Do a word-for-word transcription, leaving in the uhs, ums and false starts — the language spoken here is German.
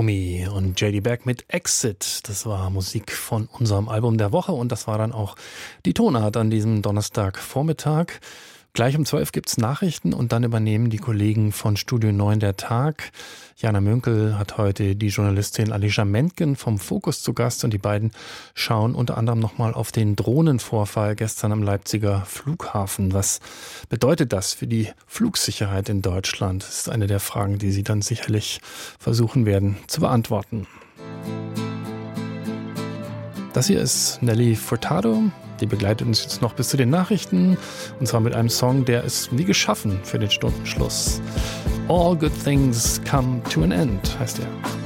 Naomi und J D Beck mit Exit. Das war Musik von unserem Album der Woche und das war dann auch die Tonart an diesem Donnerstagvormittag. Gleich um zwölf gibt's Nachrichten und dann übernehmen die Kollegen von Studio neun der Tag. Jana Münkel hat heute die Journalistin Alicia Mentgen vom Fokus zu Gast und die beiden schauen unter anderem nochmal auf den Drohnenvorfall gestern am Leipziger Flughafen. Was bedeutet das für die Flugsicherheit in Deutschland? Das ist eine der Fragen, die sie dann sicherlich versuchen werden zu beantworten. Das hier ist Nelly Furtado. Die begleitet uns jetzt noch bis zu den Nachrichten. Und zwar mit einem Song, der ist wie geschaffen für den Stundenschluss. All good things come to an end, heißt er.